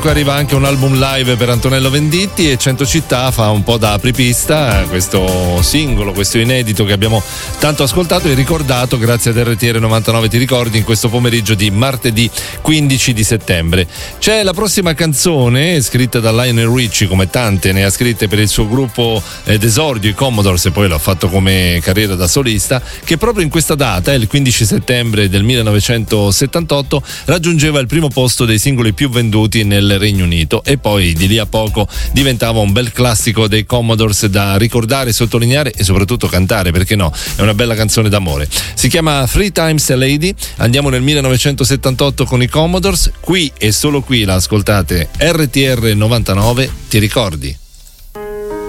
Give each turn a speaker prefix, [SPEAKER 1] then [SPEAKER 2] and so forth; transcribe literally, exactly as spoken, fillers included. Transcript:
[SPEAKER 1] cinque arriva anche un album live per Antonello Venditti e cento città fa un po' da apripista, questo singolo, questo inedito che abbiamo tanto ascoltato e ricordato grazie ad R T R novantanove Ti ricordi in questo pomeriggio di martedì quindici di settembre. C'è la prossima canzone scritta da Lionel Richie, come tante ne ha scritte per il suo gruppo eh, d'esordio, i Commodores, e poi l'ha fatto come carriera da solista, che proprio in questa data, il quindici settembre del millenovecentosettantotto, raggiungeva il primo posto dei singoli più venduti nel Regno Unito e poi di lì a poco diventava un bel classico dei Commodores da ricordare, sottolineare e soprattutto cantare, perché no, è una bella canzone d'amore. Si chiama Three Times a Lady. Andiamo nel millenovecentosettantotto con i Commodores, qui e solo qui la ascoltate R T R novantanove Ti ricordi.